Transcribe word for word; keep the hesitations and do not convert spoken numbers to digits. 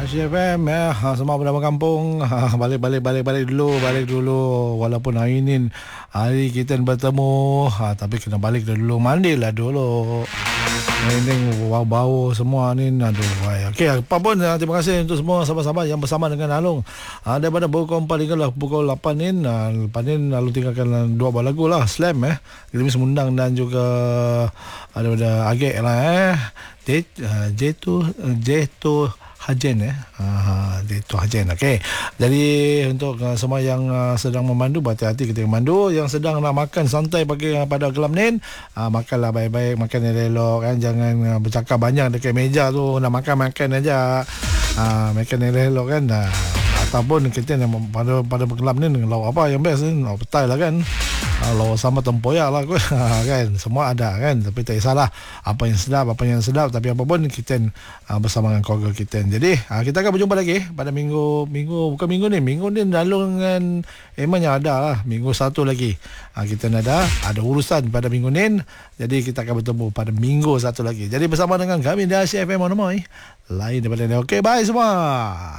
Asia F M ya, ha, semua benda kampung, ha, balik balik balik balik dulu, balik dulu. Walaupun hari ini hari kita bertemu, ha, tapi kena balik dulu, mandilah dulu. Ini bau-bau semua ni, aduh. Okey, apa pun terima kasih untuk semua sahabat-sahabat yang bersama dengan Alung. Ha, daripada pukul empat hingga pukul lapan ni, ha, lepas ni Alung tinggalkan dua buah lagu lah, Slam eh, Gerimis Mundang dan juga ada Agek lah eh. J tu J tu Hajen eh. Ha, itu Hajen. Okey. Jadi untuk uh, semua yang uh, sedang memandu, berhati-hati ketika memandu. Yang sedang nak makan santai pagi uh, pada kelam ni, uh, makanlah baik-baik, makan yang elok kan. Jangan uh, bercakap banyak dekat meja tu, nak makan-makan aja. Uh, makan yang elok kan. Uh, ataupun kita yang pada pada kelam ni dengan lauk apa yang best ni? Lauk petai lah kan. Kalau sama tempoyak lah kan, semua ada kan, tapi tak kisahlah apa yang sedap, apa yang sedap, tapi apapun kita uh, bersama dengan keluarga kita. Jadi uh, kita akan berjumpa lagi pada minggu minggu bukan minggu ni, minggu ni Alung dengan Eman yang ada lah, minggu satu lagi uh, kita ada ada urusan pada minggu ni, jadi kita akan bertemu pada minggu satu lagi. Jadi bersama dengan kami di Asia F M Monomoi lain daripada ni. Okey, bye semua.